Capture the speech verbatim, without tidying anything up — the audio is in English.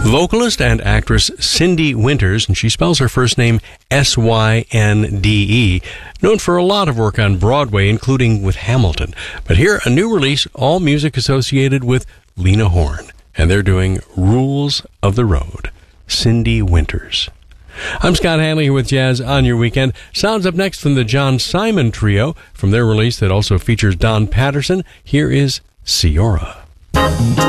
Vocalist and actress Cindy Winters, and she spells her first name S Y N D E, known for a lot of work on Broadway, including with Hamilton. But here, a new release, all music associated with Lena Horne. And they're doing Rules of the Road. Cindy Winters. I'm Scott Hanley here with Jazz on Your Weekend. Sounds up next from the John Simon Trio. From their release that also features Don Patterson, here is Ciora.